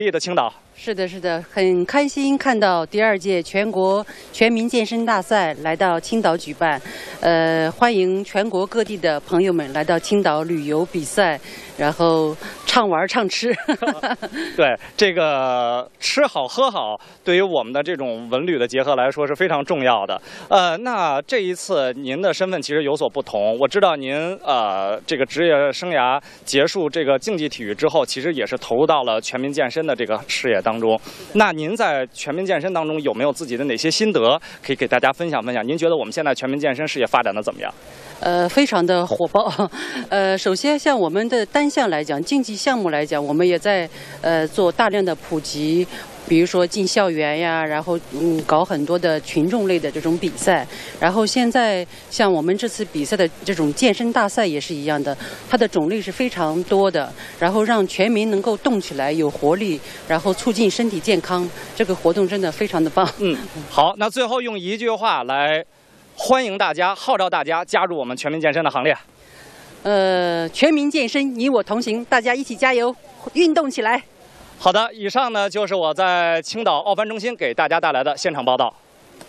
的青岛。 是的，是的，很开心看到第2届全国全民健身大赛来到青岛举办，欢迎全国各地的朋友们来到青岛旅游比赛，然后畅玩畅吃。 对，这个吃好喝好，对于我们的这种文旅的结合来说是非常重要的。那这一次您的身份其实有所不同，我知道您这个职业生涯结束这个竞技体育之后，其实也是投入到了全民健身的这个事业当中。那您在全民健身当中有没有自己的哪些心得可以给大家分享分享？您觉得我们现在全民健身事业发展的怎么样？ 非常的火爆。首先像我们的单项来讲，竞技项目来讲，我们也在做大量的普及。比如说进校园呀，然后搞很多的群众类的这种比赛，然后现在像我们这次比赛的这种健身大赛也是一样的，它的种类是非常多的，然后让全民能够动起来，有活力，然后促进身体健康，这个活动真的非常的棒。 好，那最后用一句话来欢迎大家，号召大家加入我们全民健身的行列。 全民健身，你我同行，大家一起加油，运动起来。 好的，以上呢就是我在青岛奥帆中心给大家带来的现场报道。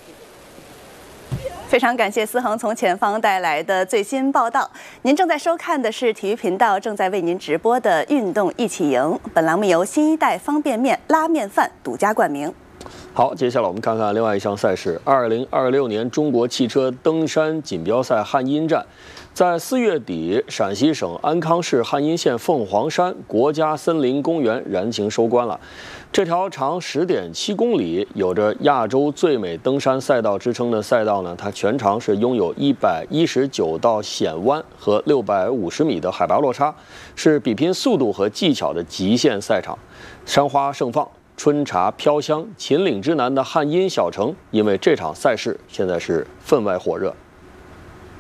非常感谢思恒从前方带来的最新报道。您正在收看的是体育频道正在为您直播的《运动一起赢》，本栏目由新一代方便面拉面饭独家冠名。 好，接下来我们看看另外一项赛事：2026年中国汽车登山锦标赛汉阴站。在4月底，陕西省安康市汉阴县凤凰山国家森林公园燃情收官了。这条长10.7公里、有着亚洲最美登山赛道之称的赛道呢，它全长是拥有119道险弯和650米的海拔落差，是比拼速度和技巧的极限赛场。山花盛放，春茶飘香，秦岭之南的汉阴小城因为这场赛事现在是分外火热。